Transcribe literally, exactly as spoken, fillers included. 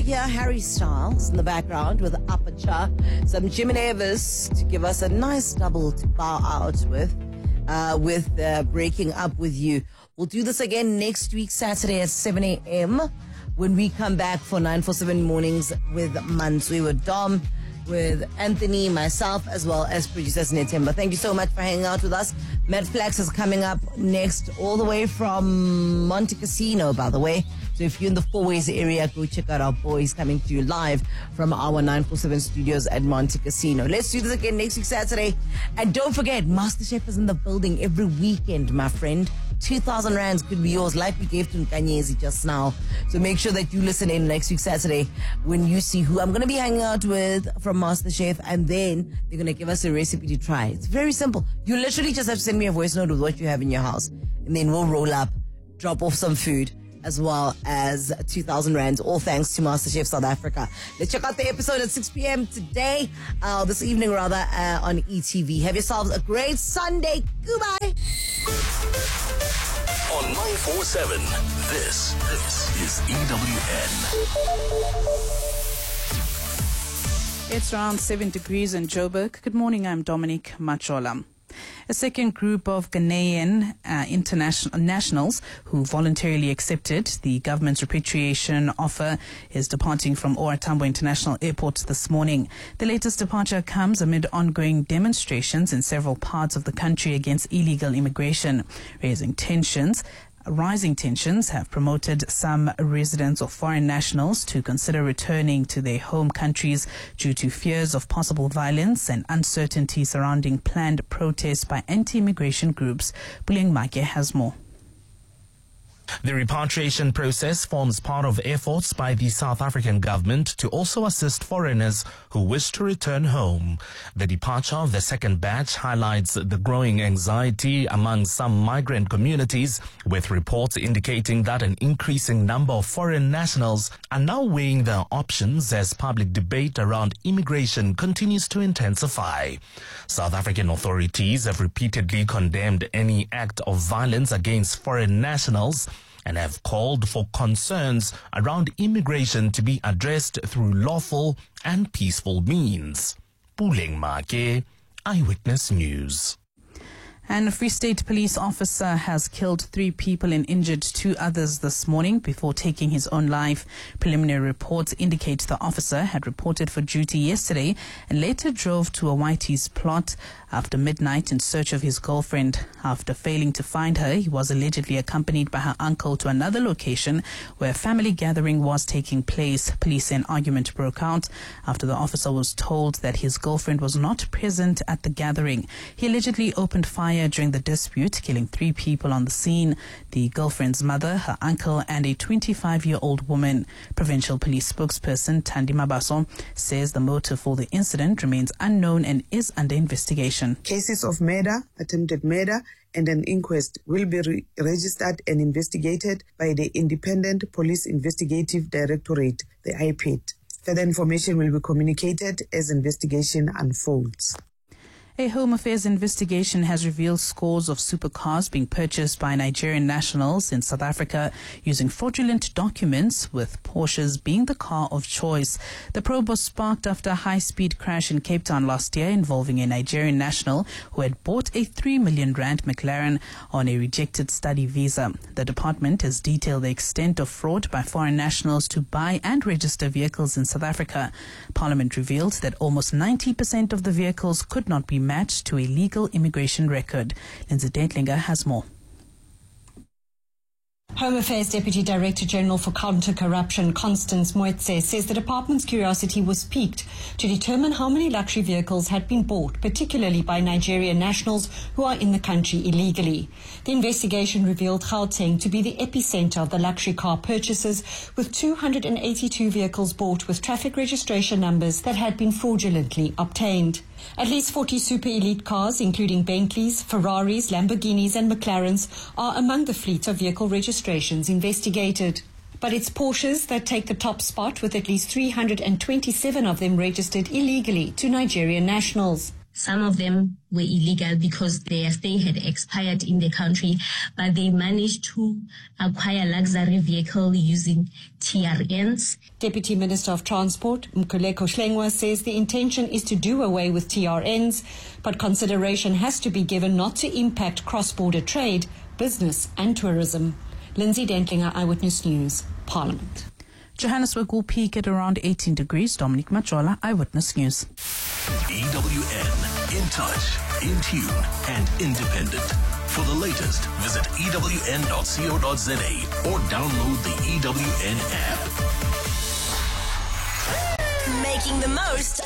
hear Harry Styles in the background with Aperture, some Jim and Evers to give us a nice double to bow out with, uh, with uh, Breaking Up With You. We'll do this again next week, Saturday at seven a.m. when we come back for nine forty-seven Mornings with Mansui, with Dom, with Anthony, myself, as well as producer Netemba. Thank you so much for hanging out with us. Matt Flax is coming up next, all the way from Monte Casino, by the way. So if you're in the Four Ways area, go check out our boys coming to you live from our nine forty-seven studios at Monte Casino. Let's do this again next week, Saturday. And don't forget, MasterChef is in the building every weekend, my friend. two thousand rands could be yours, like we gave to Nkanyezi just now. So make sure that you listen in next week, Saturday, when you see who I'm going to be hanging out with from MasterChef, and then they're going to give us a recipe to try. It's very simple. You literally just have to send me a voice note with what you have in your house, and then we'll roll up, drop off some food, as well as two thousand rands, all thanks to MasterChef South Africa. Let's check out the episode at six p.m. today, uh, this evening rather, uh, on E T V. Have yourselves a great Sunday. Goodbye. On nine forty-seven, this, this is E W N. It's around seven degrees in Joburg. Good morning, I'm Dominic Machola. A second group of Ghanaian uh, international nationals who voluntarily accepted the government's repatriation offer is departing from O R Tambo International Airport this morning. The latest departure comes amid ongoing demonstrations in several parts of the country against illegal immigration, raising tensions. Rising tensions have promoted some residents or foreign nationals to consider returning to their home countries due to fears of possible violence and uncertainty surrounding planned protests by anti-immigration groups. Buleng Make has more. The repatriation process forms part of efforts by the South African government to also assist foreigners who wish to return home. The departure of the second batch highlights the growing anxiety among some migrant communities, with reports indicating that an increasing number of foreign nationals are now weighing their options as public debate around immigration continues to intensify. South African authorities have repeatedly condemned any act of violence against foreign nationals and have called for concerns around immigration to be addressed through lawful and peaceful means. Buleng Make, Eyewitness News. And a Free State police officer has killed three people and injured two others this morning before taking his own life. Preliminary reports indicate the officer had reported for duty yesterday and later drove to a Whitey's plot after midnight in search of his girlfriend. After failing to find her, he was allegedly accompanied by her uncle to another location where a family gathering was taking place. Police say an argument broke out after the officer was told that his girlfriend was not present at the gathering. He allegedly opened fire during the dispute, killing three people on the scene: the girlfriend's mother, her uncle, and a twenty-five-year-old woman. Provincial Police spokesperson Thandi Mabaso says the motive for the incident remains unknown and is under investigation. Cases of murder, attempted murder, and an inquest will be re- registered and investigated by the Independent Police Investigative Directorate, the I P I D. Further information will be communicated as investigation unfolds. A Home Affairs investigation has revealed scores of supercars being purchased by Nigerian nationals in South Africa using fraudulent documents, with Porsches being the car of choice. The probe was sparked after a high-speed crash in Cape Town last year involving a Nigerian national who had bought a three million rand McLaren on a rejected study visa. The department has detailed the extent of fraud by foreign nationals to buy and register vehicles in South Africa. Parliament revealed that almost ninety percent of the vehicles could not be matched to a legal immigration record. Lindsay Dentlinger has more. Home Affairs Deputy Director General for Counter-Corruption, Constance Moetse, says the department's curiosity was piqued to determine how many luxury vehicles had been bought, particularly by Nigerian nationals who are in the country illegally. The investigation revealed Gauteng to be the epicenter of the luxury car purchases, with two hundred eighty-two vehicles bought with traffic registration numbers that had been fraudulently obtained. At least forty super elite cars, including Bentleys, Ferraris, Lamborghinis and McLarens, are among the fleet of vehicle registrations investigated. But it's Porsches that take the top spot, with at least three hundred twenty-seven of them registered illegally to Nigerian nationals. Some of them were illegal because their stay had expired in the country, but they managed to acquire luxury vehicle using T R Ns. Deputy Minister of Transport, Mkhuleko Hlengwa, says the intention is to do away with T R Ns, but consideration has to be given not to impact cross-border trade, business and tourism. Lindsay Dentlinger, Eyewitness News, Parliament. Johannesburg will peak at around eighteen degrees. Dominic Machola, Eyewitness News. E W N, in touch, in tune, and independent. For the latest, visit E W N dot co dot za or download the E W N app. Making the most